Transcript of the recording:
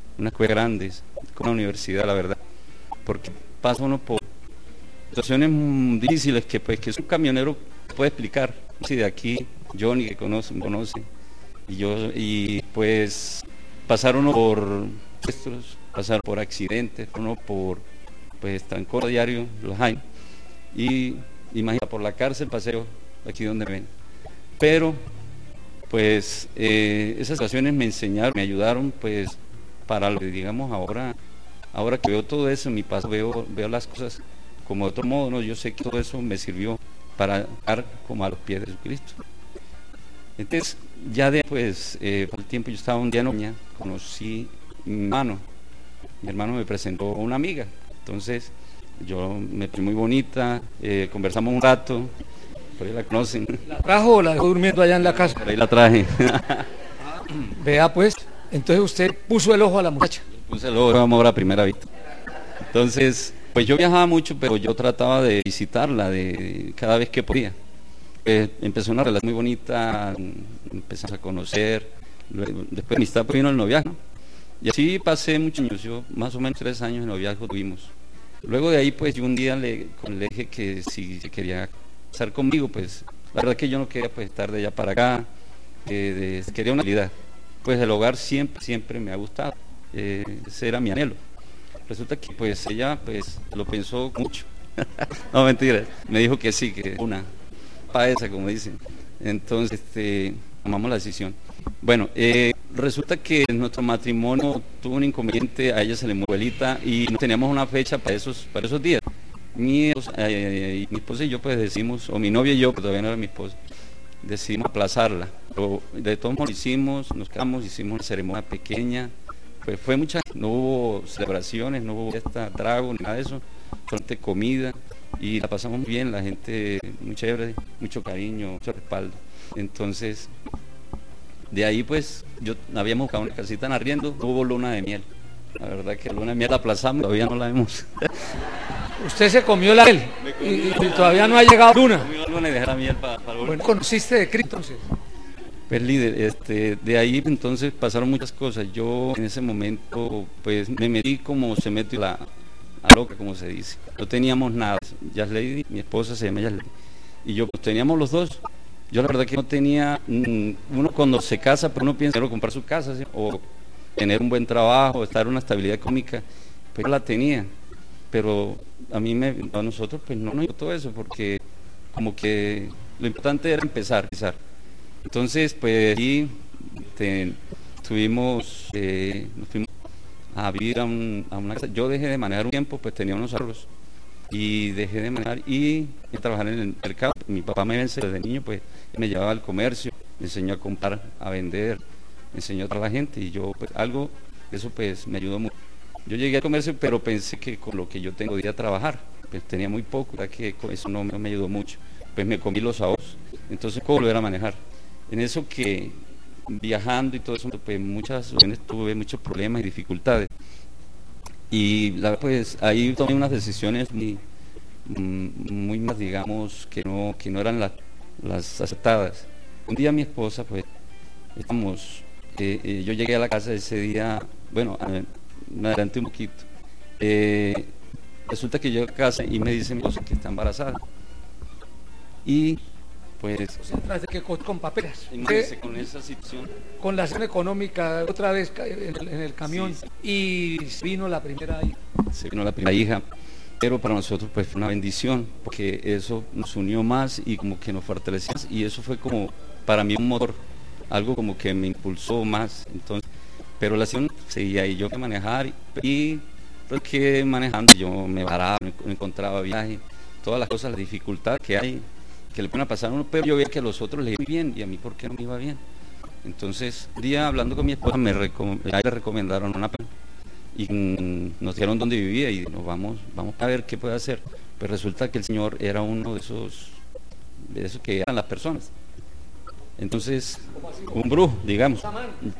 unas escuelas grandes, como una universidad, la verdad, porque pasa uno por situaciones difíciles que pues que un camionero puede explicar. Si de aquí, Johnny, que me conoce, y yo, y pues pasar uno por secuestros, pasar por accidentes, uno por pues trancón diario, los hay, y imagina por la cárcel, paseo aquí donde ven. Pero pues esas situaciones me enseñaron, me ayudaron pues para lo que digamos ahora que veo todo eso en mi paso, veo las cosas como de otro modo, ¿no? Yo sé que todo eso me sirvió para estar como a los pies de Jesucristo. Entonces, ya después, por el tiempo, yo estaba un día en Oña, conocí a mi hermano me presentó a una amiga, entonces yo me fui muy bonita, conversamos un rato, por ahí la conocen. ¿La trajo o la dejó durmiendo allá en la casa? Por ahí la traje. Vea pues, entonces usted puso el ojo a la muchacha. Puse el ojo, amor a primera vista. Entonces, pues yo viajaba mucho, pero yo trataba de visitarla cada vez que podía. Empezó una relación muy bonita, empezamos a conocer, después de amistad pues vino el noviazgo, ¿no? Y así pasé muchos años, yo más o menos 3 años de noviazgo tuvimos. Luego de ahí pues yo un día le dije que si quería estar conmigo, pues la verdad que yo no quería pues estar de allá para acá, quería una realidad. Pues el hogar siempre me ha gustado, ese era mi anhelo. Resulta que pues ella pues lo pensó mucho, no mentira, me dijo que sí, que una paesa como dicen. Entonces tomamos la decisión. Bueno, resulta que nuestro matrimonio tuvo un inconveniente, a ella se le murió abuelita y no teníamos una fecha para esos días. Mi esposa y yo pues decidimos, o mi novia y yo, que todavía no era mi esposa, decidimos aplazarla. Pero de todos modos nos quedamos, hicimos una ceremonia pequeña. Pues fue mucha, no hubo celebraciones, no hubo fiesta, trago, nada de eso, solamente comida, y la pasamos muy bien, la gente muy chévere, mucho cariño, mucho respaldo. Entonces, de ahí pues, habíamos buscado una casita en arriendo, no hubo luna de miel. La verdad que la luna de miel la aplazamos, todavía no la vemos. Usted se comió la miel y todavía no ha llegado luna. Luna y dejé la miel para Bueno, ¿conociste de Cristo entonces? Pues líder, de ahí entonces pasaron muchas cosas. Yo en ese momento pues me metí como se mete a loca, como se dice. No teníamos nada. Yaslady, mi esposa se llama Yaslady, y yo pues teníamos los dos. Yo la verdad que no tenía, uno cuando se casa, pero uno piensa en comprar su casa, ¿sí? O tener un buen trabajo, estar en una estabilidad económica, pues yo la tenía. Pero a nosotros pues no nos dio todo eso, porque como que lo importante era empezar. Entonces, pues ahí nos fuimos a vivir a una casa. Yo dejé de manejar un tiempo, pues tenía unos ahorros y dejé de manejar y trabajar en el mercado. Mi papá me enseñó desde niño, pues me llevaba al comercio, me enseñó a comprar, a vender, me enseñó a tratar a la gente y yo pues algo, eso pues me ayudó mucho. Yo llegué al comercio, pero pensé que con lo que yo tengo podía trabajar, pues tenía muy poco, ya que eso no me ayudó mucho, pues me comí los ahorros, entonces ¿cómo volver a manejar? En eso que viajando y todo eso, pues muchas ocasiones tuve muchos problemas y dificultades. Y pues ahí tomé unas decisiones muy más, digamos, que no eran las acertadas. Un día mi esposa, pues, yo llegué a la casa ese día, bueno, me adelanté un poquito. Resulta que yo a casa y me dice mi esposa que está embarazada. Y pues, o sea, tras de que con papeles, con esa situación, con la situación económica, otra vez en el camión, sí. Y vino la primera hija. Se vino la primera hija, pero para nosotros pues fue una bendición, porque eso nos unió más y como que nos fortaleció más, y eso fue como para mí un motor, algo como que me impulsó más. Entonces, pero la situación seguía ahí, yo que manejar y pues que manejando yo me paraba, no encontraba viaje, todas las cosas, la dificultad que hay, que le pueden pasar a uno, pero yo veía que a los otros les iba bien y a mí ¿por qué no me iba bien? Entonces un día hablando con mi esposa le recomendaron una plan y nos dijeron dónde vivía y nos vamos a ver qué puede hacer. Pues resulta que el señor era uno de esos que eran las personas, entonces un brujo, digamos,